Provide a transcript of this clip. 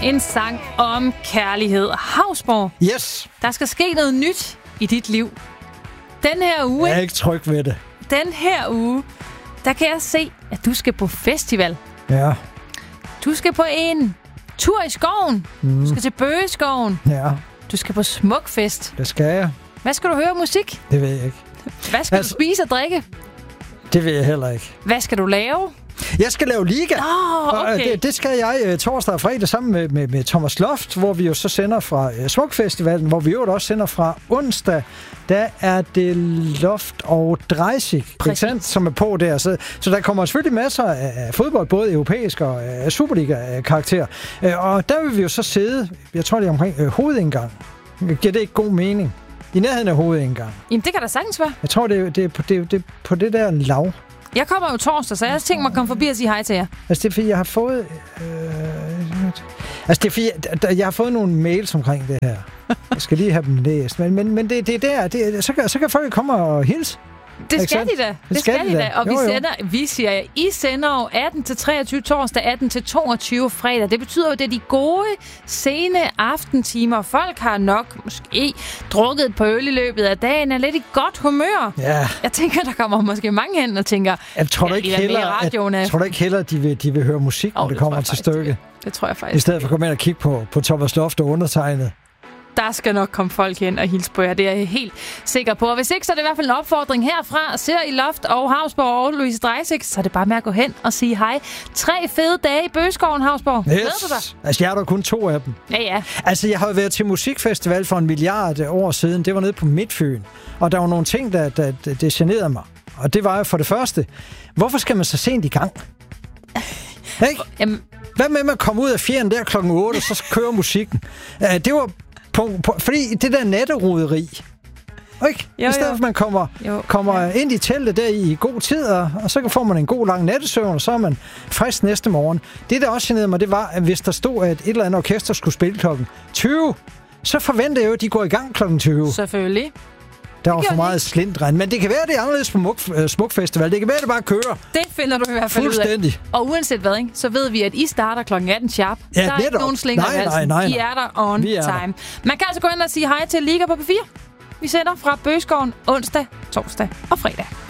En sang om kærlighed. Hausborg. Yes. Der skal ske noget nyt i dit liv. Den her uge... Jeg er ikke tryg ved det. Den her uge, der kan jeg se, at du skal på festival. Ja. Du skal på en tur i skoven. Du skal til Bøgeskoven. Ja. Du skal på Smukfest. Det skal jeg. Hvad skal du høre musik? Det ved jeg ikke. Hvad skal du spise og drikke? Det ved jeg heller ikke. Hvad skal du lave? Jeg skal lave liga. Okay. Det skal jeg torsdag og fredag sammen med Thomas Loft, hvor vi jo så sender fra Smukfestivalen, hvor vi jo også sender fra onsdag. Der er det Loft og Dreisig, som er på der. Så der kommer selvfølgelig masser af fodbold, både europæisk og Superliga-karakter. Og der vil vi jo så sidde, jeg tror det er omkring hovedindgang. Giver det ikke god mening? I nærheden af hovedindgang. Jamen, det kan da sagtens være. Jeg tror, det er på det der lav. Jeg kommer jo torsdag, så jeg tænker mig at komme forbi og sige hej til jer. Altså, det er fordi, jeg har fået... det er fordi, jeg har fået nogle mails omkring det her. Jeg skal lige have dem læst. Men det er der. Så kan folk komme og hilse. Det skal de da. Det skal de da. Og I sender jo 18-23 torsdag, 18-22 fredag. Det betyder jo, at det er de gode, sene aftentimer. Folk har nok måske drukket på øl i løbet af dagen, er lidt i godt humør. Ja. Jeg tænker, der kommer måske mange hen og tænker, jeg tror du ikke heller, at de vil høre musik, når det kommer til stykket? Det tror jeg faktisk. I stedet for at komme ind og kigge på Thomas Loft og undertegnet. Der skal nok komme folk hen og hilse på jer. Det er jeg helt sikker på. Og hvis ikke, så er det i hvert fald en opfordring herfra. Ser I Loft og Hausborg og Louise Dreisig, så er det bare med at gå hen og sige hej. 3 fede dage i Bøgeskoven, Hausborg. Yes. Glæder du dig? Altså, jeg har da kun 2 af dem. Ja. Altså, jeg har jo været til musikfestival for 1 milliard år siden. Det var nede på Midtfyn. Og der var nogle ting, det generede mig. Og det var jo for det første, hvorfor skal man så sent i gang? Ikke? Hvad med at komme ud af fjeren der klokken 8, og så kører musikken? Det var... Fordi det der natteroderi, ikke? I stedet for, at man kommer ind i teltet der i god tid, og så får man en god lang nattesøvn, og så er man frisk næste morgen. Det, der også generede mig, det var, at hvis der stod, at et eller andet orkester skulle spille klokken 20, så forventer jeg jo, at de går i gang klokken 20. Selvfølgelig. Der var for meget slindren. Men det kan være, det er anderledes på Smukfestival. Det kan være, det bare kører. Det finder du i hvert fald ud af. Og uanset hvad, ikke, så ved vi, at I starter klokken 18 sharp. Ja, der er ikke nogen slinger i halsen. Nej. I er der on time. Man kan altså gå ind og sige hej til Liga på P4. Vi sender fra Bøgeskoven onsdag, torsdag og fredag.